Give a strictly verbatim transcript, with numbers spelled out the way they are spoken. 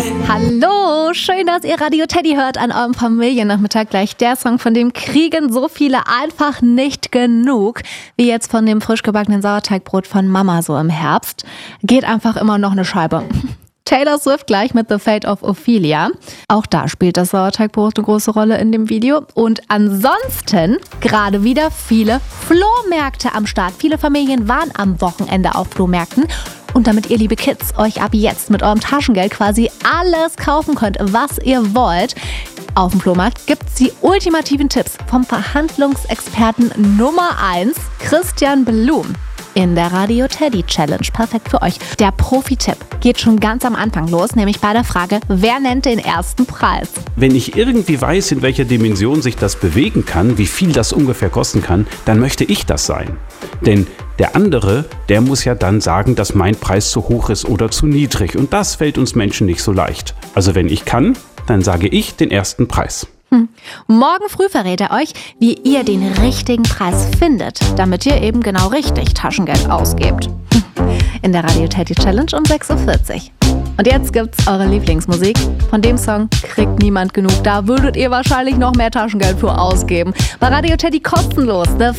Hallo, schön, dass ihr Radio Teddy hört an eurem Familiennachmittag. Gleich der Song, von dem kriegen so viele einfach nicht genug, wie jetzt von dem frisch gebackenen Sauerteigbrot von Mama so im Herbst. Geht einfach immer noch eine Scheibe. Taylor Swift gleich mit The Fate of Ophelia. Auch da spielt das Sauerteigbrot eine große Rolle in dem Video. Und ansonsten gerade wieder viele Flohmärkte am Start. Viele Familien waren am Wochenende auf Flohmärkten. Und damit ihr, liebe Kids, euch ab jetzt mit eurem Taschengeld quasi alles kaufen könnt, was ihr wollt, auf dem Flohmarkt gibt es die ultimativen Tipps vom Verhandlungsexperten Nummer eins, Christian Blum. In der Radio Teddy Challenge. Perfekt für euch. Der Profi-Tipp geht schon ganz am Anfang los, nämlich bei der Frage, wer nennt den ersten Preis? Wenn ich irgendwie weiß, in welcher Dimension sich das bewegen kann, wie viel das ungefähr kosten kann, dann möchte ich das sein. Denn der andere, der muss ja dann sagen, dass mein Preis zu hoch ist oder zu niedrig. Und das fällt uns Menschen nicht so leicht. Also wenn ich kann, dann sage ich den ersten Preis. Hm. Morgen früh verrät er euch, wie ihr den richtigen Preis findet, damit ihr eben genau richtig Taschengeld ausgebt. In der Radio Teddy Challenge um sechs Uhr vierzig. Und jetzt gibt's eure Lieblingsmusik. Von dem Song kriegt niemand genug. Da würdet ihr wahrscheinlich noch mehr Taschengeld für ausgeben. Bei Radio Teddy kostenlos. The